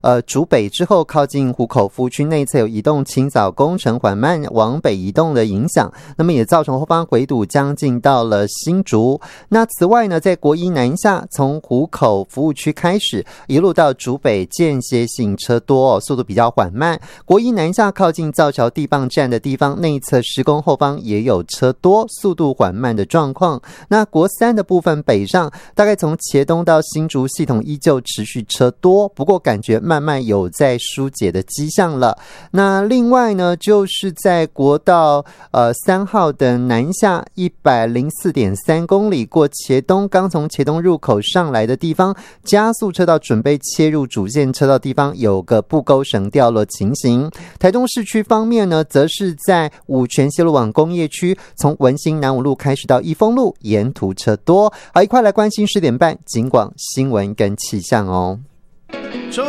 竹北之后靠近湖口服务区内侧有移动清扫工程缓慢往北移动的影响，那么也造成后方围堵将近到了新竹。那此外呢，在国一南下从湖口服务区开始一路到竹北间歇性车多，速度比较缓慢。国一南下靠近造桥地磅站的地方内侧施工后方也有车多，速度缓慢的状况。那国三的部分北上大概从茄东到新竹系统依旧持续车多，不过感觉慢慢有在疏解的迹象了。那另外呢，就是在国道3号的南下 104.3 公里过茄东，刚从茄东入口上来的地方，加速车道准备切入主线车道地方有个不勾绳掉落情形。台东市区方面呢，则是在五权西路往工业区，从文心南五路开始到益丰路，沿途车多。好，一块来关心10点半警广新闻跟气象哦。